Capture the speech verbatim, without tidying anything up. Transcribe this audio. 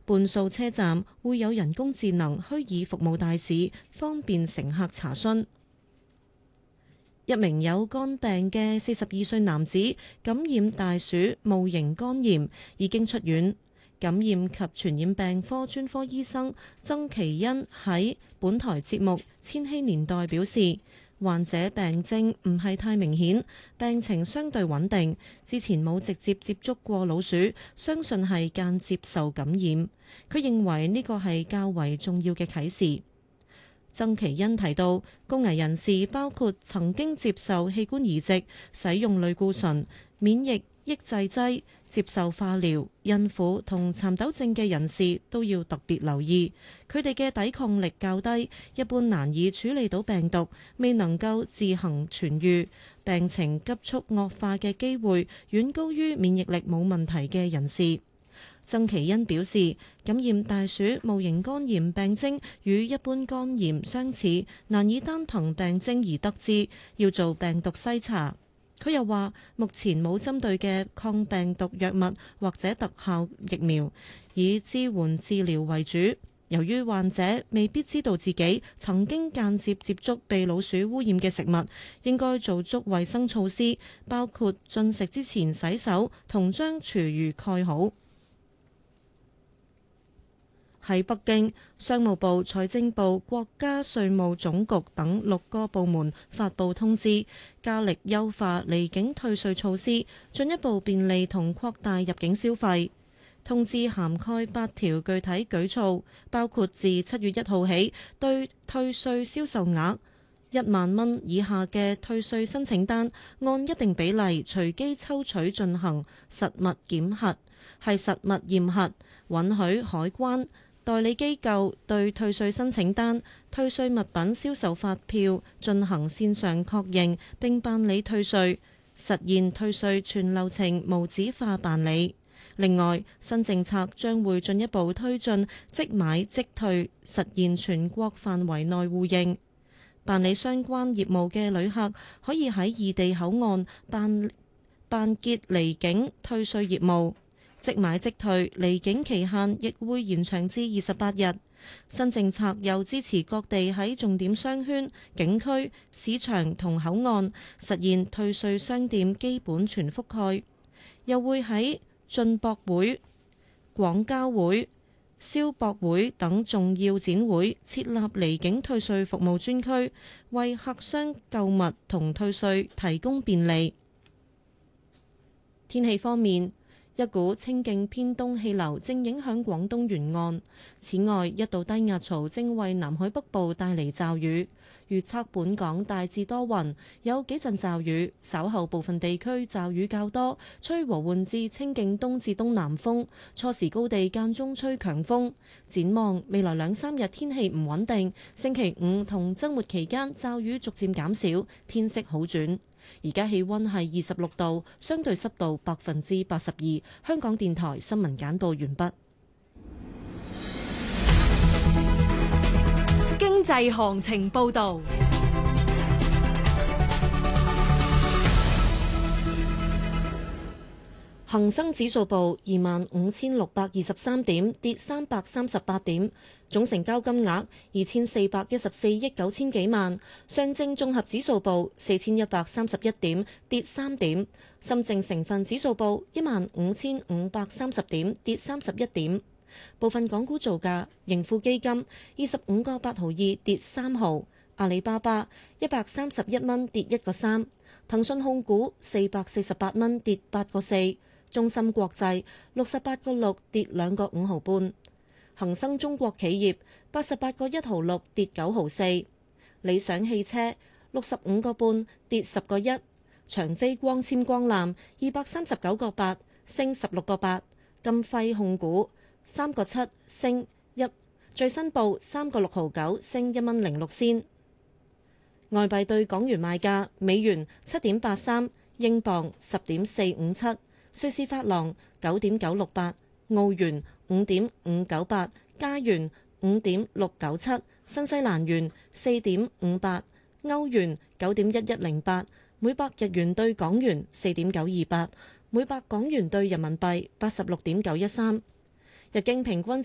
半數車站會有人工智能虛擬服務大使，方便乘客查詢。一名有肝病嘅四十二歲男子感染大鼠戊型肝炎，已經出院。感染及傳染病科專科醫生曾其恩喺本台節目《千禧年代》表示，患者病徵唔係太明顯，病情相對穩定，之前冇直接接觸過老鼠，相信係間接受感染。佢認為呢個係較為重要嘅啟示。曾其恩提到，高危人士包括曾經接受器官移植、使用類固醇、免疫抑制劑、接受化療、孕婦同蠶豆症嘅人士都要特別留意，佢哋嘅抵抗力較低，一般難以處理到病毒，未能夠自行痊愈，病情急速惡化嘅機會遠高於免疫力冇問題嘅人士。曾其恩表示，感染大鼠戊型肝炎病徵與一般肝炎相似，難以單憑病徵而得知，要做病毒篩查。佢又話，目前冇針對嘅抗病毒藥物或者特效疫苗，以支援治療為主。由於患者未必知道自己曾經間接接觸被老鼠污染嘅食物，應該做足衛生措施，包括進食之前洗手同將廚餘蓋好。喺北京，商務部、財政部、國家稅務總局等六個部門發布通知，加力優化離境退稅措施，進一步便利同擴大入境消費。通知涵蓋八條具體舉措，包括自七月一號起，對退稅銷售額一萬蚊以下嘅退稅申請單，按一定比例隨機抽取進行實物檢核，係實物驗核，允許海關代理機構對退稅申請單、退稅物品銷售發票進行線上確認並辦理退稅，實現退稅全流程無紙化辦理。另外，新政策將會進一步推進即買即退，實現全國範圍內互認。辦理相關業務嘅旅客可以喺異地口岸辦辦結離境退稅業務。即買即退，離境期限亦會延長至二十八日。新政策又支持各地喺重點商圈、景區、市場同口岸實現退稅商店基本全覆蓋，又會喺進博會、廣交會、消博會等重要展會設立離境退稅服務專區，為客商購物同退稅提供便利。天氣方面，一股清勁偏東氣流正影響廣東沿岸，此外一道低壓槽正為南海北部帶嚟驟雨。預測本港大致多雲，有幾陣驟雨，稍後部分地區驟雨較多，吹和緩至清勁東至東南風，初時高地間中吹強風。展望未來兩三日天氣唔穩定，星期五同週末期間驟雨逐漸減少，天色好轉。而家氣溫係二十六度，相對濕度百分之八十二。香港電台新聞簡報完畢。 經濟行情報道。 恒生指數報二萬五千六百二十三點，跌三百三十八點，總成交金額二千四百一十四億九千幾萬。上證綜合指數報四千一百三十一點，跌三點。深證成分指數報一萬五千五百三十點，跌三十一點。部分港股造價：盈富基金二十五個八毫二，跌三毫；阿里巴巴一百三十一蚊，跌一個三；騰訊控股四百四十八蚊，跌八個四。中芯國際六十八個六，跌兩個五毫半，恒生中國企業八十八個一毫六，跌九毫四，理想汽車六十五個半，跌十個一，長飛光纖光纜二百三十九個八，升十六個八，金輝控股三個七，升一，最新報三個六毫九，升一蚊零六仙。外幣對港元賣價：美元七點八三，英鎊十點四五七。瑞士法郎九點九六八，澳元五點五九八，加元五點六九七，新西蘭元四點五八，歐元九點一一零八，每百日元對港元四點九二八，每百港元對人民幣八十六點九一三。日經平均